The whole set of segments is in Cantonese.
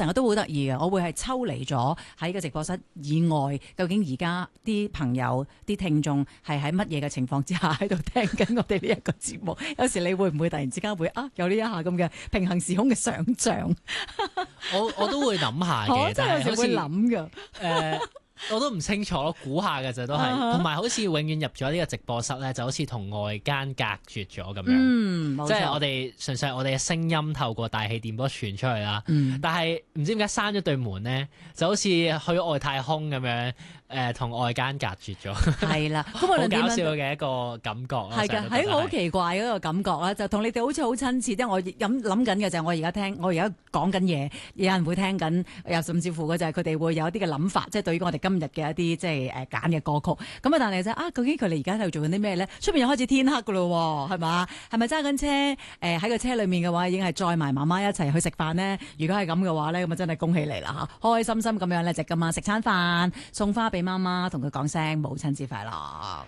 日都好得意嘅，我會係抽離咗喺個直播室以外，究竟而家啲朋友、啲聽眾係喺乜嘢嘅情況之下喺度聽緊我哋呢一個節目？有時你會唔會突然之間會有呢一下咁嘅平行時空嘅想像？ 我都會諗下嘅， 我真係有時會諗㗎。 我都唔清楚咯，估下嘅啫都係，同埋好似永遠入咗呢個直播室咧，就好似同外間隔絕咗咁樣。即係我哋純粹係我哋嘅聲音透過大氣電波傳出去啦。但係唔知點解閂咗對門咧，就好似去外太空咁樣。同外間隔絕咗，係啦，咁我哋好搞笑嘅一個感覺咯。 係嘅，係一個好奇怪嗰個感覺啦，就同你哋好似好親切。即係我諗緊嘅就係我而家講緊嘢，有人會聽緊，又甚至乎嘅就係佢哋會有一啲嘅諗法，即係對於我哋今日嘅一啲即係揀嘅歌曲。咁啊，但係就究竟佢哋而家喺度做緊啲咩咧？出面又開始天黑噶咯，係嘛？係咪揸緊車？喺個車裡面嘅話，已經係載埋媽媽一齊去食飯咧。如果係咁嘅話咧，咁啊真係恭喜你啦嚇！開開心心咁樣咧，就今晚食餐飯，送花俾媽媽，同佢講聲母親節快樂。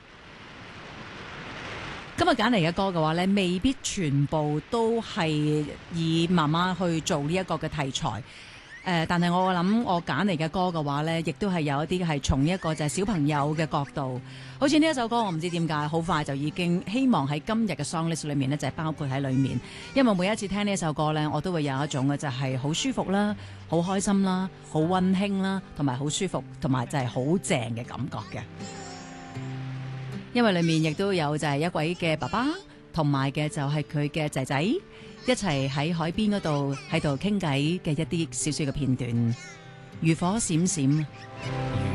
今日揀嚟嘅歌嘅話咧，未必全部都係以媽媽去做呢一個嘅題材。但係我諗我揀嚟嘅歌嘅話咧，亦都係有一啲係從一個就係小朋友嘅角度。好似呢一首歌，我唔知點解好快就已經希望喺今日嘅 song list 裏面咧，就係包括喺裏面。因為每一次聽呢一首歌咧，我都會有一種嘅就係好舒服啦、好開心啦、好溫馨啦，同埋好舒服，同埋就係好正嘅感覺嘅。因為裏面亦都有就係一位嘅爸爸，同埋嘅就係佢嘅仔仔一齊喺海邊嗰度喺度傾偈嘅一啲少少嘅片段，漁火閃閃。